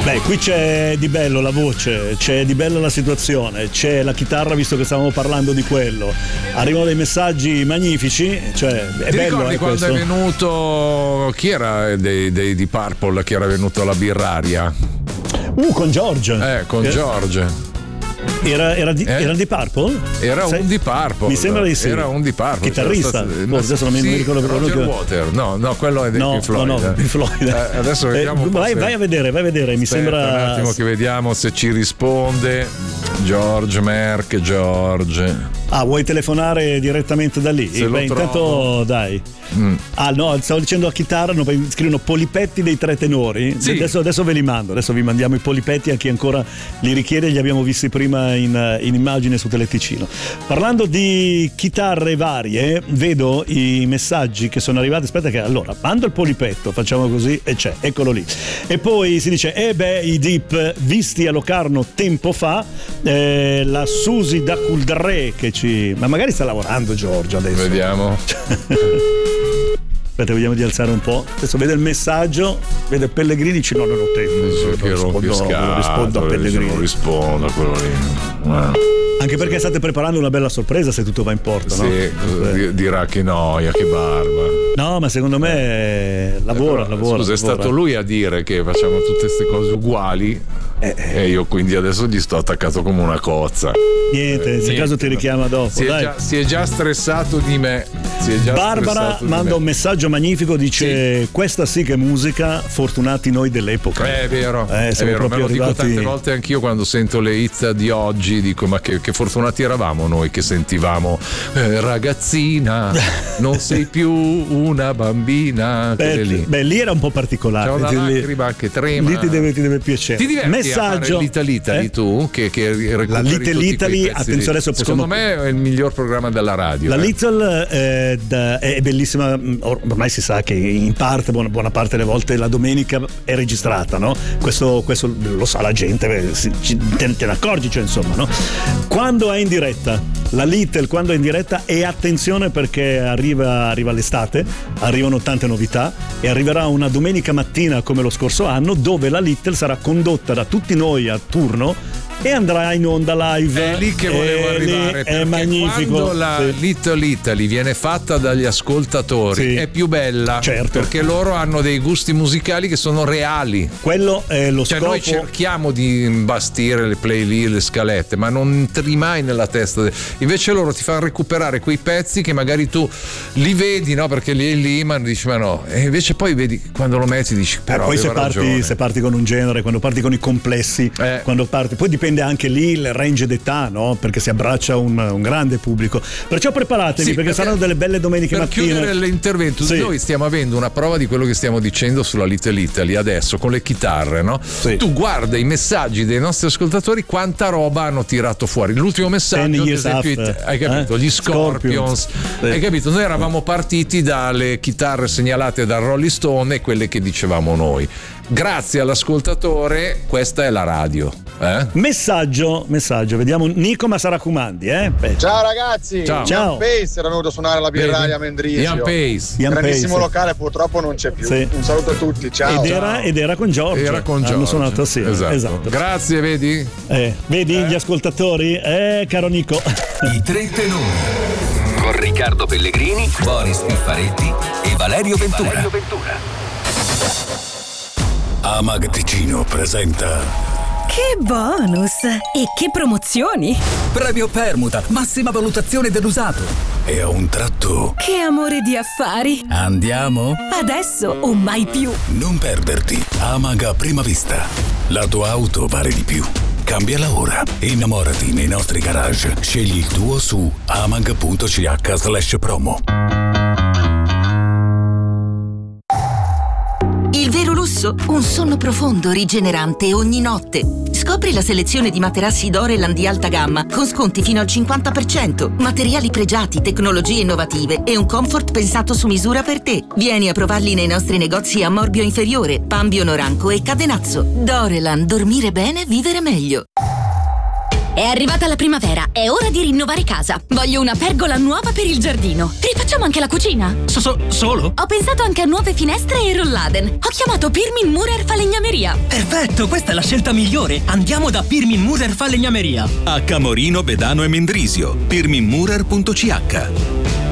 Beh, qui c'è di bello la voce, c'è di bello la situazione, c'è la chitarra, visto che stavamo parlando di quello. Arrivano dei messaggi magnifici, cioè è Ti bello ricordi quando questo? è venuto, chi era di Purple che era venuto alla birraria? Con George. Con George. Era di Purple? Era un di Purple. Mi sembra di sì. Era un di Purple. Chitarrista. Adesso non mi ricordo Roger Water. No, quello è dei Pink Floyd. No, Pink Floyd. Adesso vediamo. Vai a vedere. Mi sembra. Un attimo che vediamo se ci risponde. George Merck, George. Vuoi telefonare direttamente da lì? Intanto dai. No, stavo dicendo a chitarra, scrivono polipetti dei tre tenori. Sì. Adesso ve li mando, adesso vi mandiamo i polipetti a chi ancora li richiede, li abbiamo visti prima in immagine su Teleticino. Parlando di chitarre varie, vedo i messaggi che sono arrivati. Aspetta che allora mando il polipetto, facciamo così e c'è, eccolo lì. E poi si dice i Deep visti a Locarno tempo fa, la Susi da Culdre che ma magari sta lavorando Giorgio adesso. Vediamo. Aspetta, vediamo di alzare un po'. Adesso vede il messaggio, vede Pellegrini, dice no, non ho tempo. Rispondo a Pellegrini. Non rispondo a quello lì. Anche perché state preparando una bella sorpresa se tutto va in porto, no? Sì, dirà che noia, che barba. No, ma secondo me lavora. Scusa, è stato lui a dire che facciamo tutte queste cose uguali. E io quindi adesso gli sto attaccato come una cozza. Niente, se caso ti richiama dopo. Si è già stressato di me. Barbara manda un messaggio magnifico, dice questa sì che musica, fortunati noi dell'epoca. È vero, è vero, me lo dico tante volte anch'io quando sento le hit di oggi, dico ma che fortunati eravamo noi che sentivamo ragazzina, non sei più una bambina. Lì era un po' particolare. C'è una lacrima che trema. Lì ti deve piacere. Ti diverti messaggio L'Italy tu che la Little Italy, attenzione, adesso secondo me è il miglior programma della radio. La Little è bellissima, ormai si sa che in parte buona parte delle volte la domenica è registrata, no? Questo lo sa la gente, te ne accorgi, cioè, insomma, no? Quando è in diretta la Little, quando è in diretta, e attenzione perché arriva l'estate, arrivano tante novità e arriverà una domenica mattina come lo scorso anno dove la Little sarà condotta da tutti noi a turno e andrà in onda live. È lì che volevo arrivare, è magnifico. Quando la Little Italy viene fatta dagli ascoltatori è più bella, certo, perché loro hanno dei gusti musicali che sono reali. Quello è lo scopo. Noi cerchiamo di imbastire le playlist, le scalette, ma non entri mai nella testa. Invece loro ti fanno recuperare quei pezzi che magari tu li vedi, no? Perché lì ma dici ma no, e invece poi vedi quando lo metti dici però poi se parti con un genere, quando parti con i complessi, quando parti, poi dipende anche lì il range d'età, no? Perché si abbraccia un grande pubblico. Perciò preparatevi, perché saranno delle belle domeniche mattine. Per chiudere l'intervento, noi stiamo avendo una prova di quello che stiamo dicendo sulla Little Italy adesso con le chitarre, no? Tu guarda i messaggi dei nostri ascoltatori, quanta roba hanno tirato fuori. L'ultimo messaggio, ad esempio, hai capito? Gli Scorpions. Hai capito? Noi eravamo partiti dalle chitarre segnalate da Rolling Stone e quelle che dicevamo noi. Grazie all'ascoltatore, questa è la radio. Messaggio, vediamo. Nico Masaracumandi. Ciao ragazzi. Ciao. Ian Pace era venuto a suonare la birraria a Mendrisio. Ian Pace. Grandissimo locale, purtroppo non c'è più. Un saluto a tutti, ciao. Ed era con Giorgio. Hanno suonato assieme. Esatto. Grazie, vedi? Vedi gli ascoltatori? Caro Nico. I tre tenori. Con Riccardo Pellegrini, Boris Piffaretti e Valerio Ventura. Amag Ticino presenta Che bonus! E che promozioni! Premio Permuta, massima valutazione dell'usato. E a un tratto Che amore di affari! Andiamo? Adesso o mai più! Non perderti Amag a prima vista. La tua auto vale di più. Cambiala ora. Innamorati nei nostri garage. Scegli il tuo su amag.ch/promo. Il vero lusso? Un sonno profondo, rigenerante ogni notte. Scopri la selezione di materassi Doreland di alta gamma con sconti fino al 50%, materiali pregiati, tecnologie innovative e un comfort pensato su misura per te. Vieni a provarli nei nostri negozi a Morbio Inferiore, Pambio Noranco e Cadenazzo. Doreland, dormire bene, vivere meglio. È arrivata la primavera, è ora di rinnovare casa. Voglio una pergola nuova per il giardino. Rifacciamo anche la cucina. Solo? Ho pensato anche a nuove finestre e rolladen. Ho chiamato Pirmin Murer Falegnameria. Perfetto, questa è la scelta migliore. Andiamo da Pirmin Murer Falegnameria. A Camorino, Bedano e Mendrisio. pirminmurer.ch